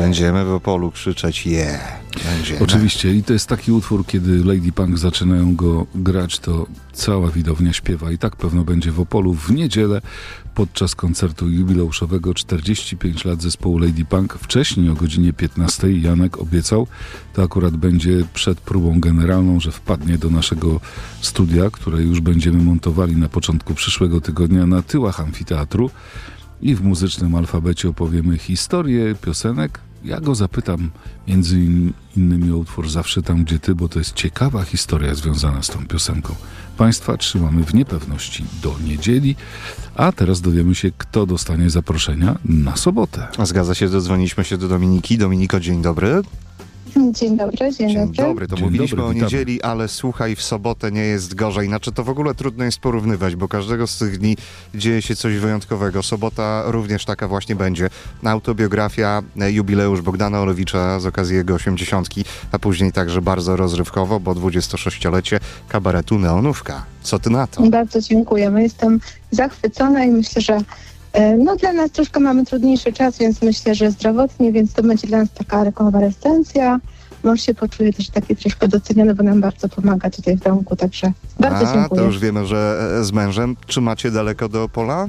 Będziemy w Opolu krzyczeć Będziemy. Oczywiście. I to jest taki utwór, kiedy Lady Punk zaczynają go grać, to cała widownia śpiewa. I tak pewno będzie w Opolu w niedzielę podczas koncertu jubileuszowego 45 lat zespołu Lady Punk. Wcześniej o godzinie 15 Janek obiecał, to akurat będzie przed próbą generalną, że wpadnie do naszego studia, które już będziemy montowali na początku przyszłego tygodnia na tyłach amfiteatru. I w muzycznym alfabecie opowiemy historię piosenek. Ja go zapytam między innymi o utwór Zawsze tam, gdzie ty, bo to jest ciekawa historia związana z tą piosenką. Państwa trzymamy w niepewności do niedzieli, a teraz dowiemy się, kto dostanie zaproszenia na sobotę. Zgadza się, dodzwoniliśmy się do Dominiki. Dominiko, dzień dobry. Dzień dobry, dzień dobry. To Dzień mówiliśmy dobry, o witamy. niedzieli, ale słuchaj, w sobotę nie jest gorzej. Znaczy to w ogóle trudno jest porównywać, bo każdego z tych dni dzieje się coś wyjątkowego. Sobota również taka właśnie będzie. Autobiografia, jubileusz Bogdana Olewicza z okazji jego 80, a później także bardzo rozrywkowo, bo 26-lecie kabaretu Neonówka. Co ty na to? Bardzo dziękujemy. Jestem zachwycona i myślę, że dla nas troszkę mamy trudniejszy czas, więc myślę, że zdrowotnie, więc to będzie dla nas taka rekonwalescencja. Mąż się poczuje też taki troszkę doceniony, bo nam bardzo pomaga tutaj w domku, także bardzo dziękuję. To już wiemy, że z mężem. Czy macie daleko do Opola?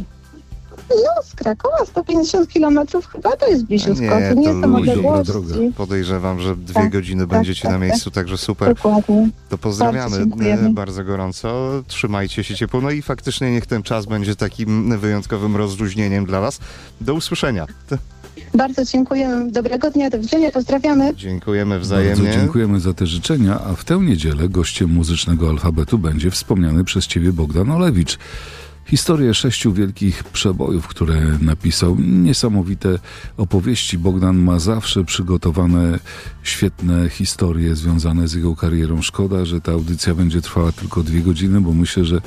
No, z Krakowa 150 kilometrów chyba to jest bliziutko. To nie są dobra odległości. droga. Podejrzewam, że 2 Tak, godziny będziecie na miejscu, także super. Dokładnie. To pozdrawiamy Bardzo dziękujemy. bardzo gorąco. Trzymajcie się ciepło. No i faktycznie niech ten czas będzie takim wyjątkowym rozluźnieniem dla was. Do usłyszenia. Bardzo dziękujemy. Dobrego dnia, do widzenia, pozdrawiamy. Dziękujemy wzajemnie. Bardzo dziękujemy za te życzenia, a w tę niedzielę gościem muzycznego alfabetu będzie wspomniany przez ciebie Bogdan Olewicz. Historię 6 wielkich przebojów, które napisał. Niesamowite opowieści. Bogdan ma zawsze przygotowane świetne historie związane z jego karierą. Szkoda, że ta audycja będzie trwała tylko 2 godziny, bo myślę, że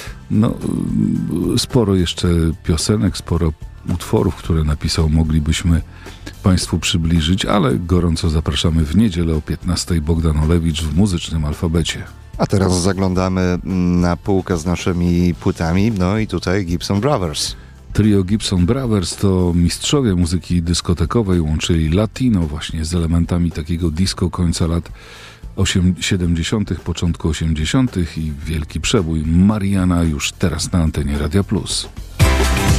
sporo jeszcze piosenek, sporo utworów, które napisał, moglibyśmy Państwu przybliżyć, ale gorąco zapraszamy w niedzielę o 15:00 Bogdan Olewicz w muzycznym alfabecie. A teraz zaglądamy na półkę z naszymi płytami. No i tutaj Gibson Brothers. Trio Gibson Brothers to mistrzowie muzyki dyskotekowej, łączyli latino właśnie z elementami takiego disco końca lat 70., początku 80. i wielki przebój Mariana już teraz na antenie Radia Plus.